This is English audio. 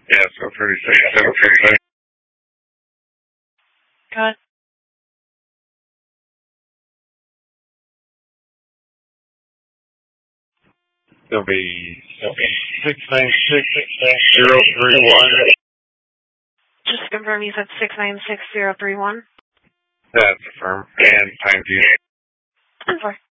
Yeah, so 36. Good. It'll be 696-031. Just to confirm, you said 696-031? That's affirmed. And time to